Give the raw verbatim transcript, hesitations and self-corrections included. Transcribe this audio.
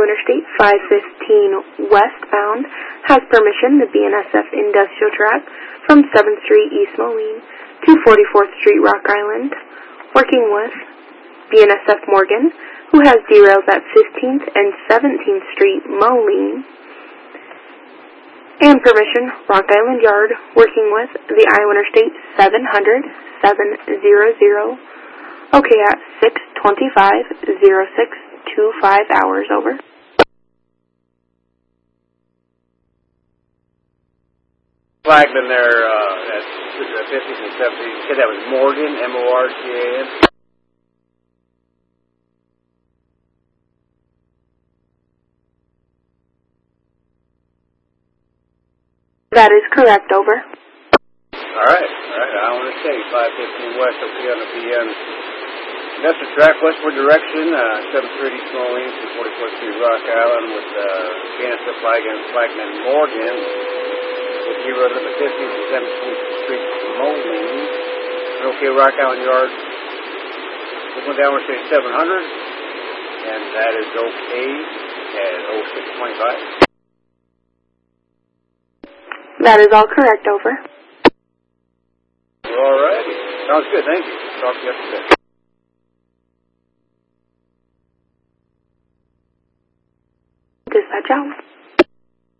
Interstate five fifteen westbound has permission, the B N S F Industrial Track from seventh Street East Moline to forty-fourth Street Rock Island, working with B N S F Morgan, who has derails at fifteenth and seventeenth Street Moline, and permission, Rock Island Yard, working with the Iowa Interstate seven hundred, seven hundred, okay at six twenty-five, oh six twenty-five hours, over. Flagman there uh, at fifties and seventies. You said that was Morgan, M O R G A N? That is correct, over. All right, all right. I want to say five fifteen west, okay on the B N. Industrial Track, westward direction, uh, seventh Street East Moline to forty-fourth Street Rock Island with uh, B N S F Flagman, Flagman Morgan. With zero to the fifteenth and seventeenth Street Moline. Okay, Rock Island Yard. This one down, we're saying seven hundred. And that is okay at oh six twenty-five. That is all correct, over. All righty. Sounds good, thank you. Talk to you after a bit. Dispatch out.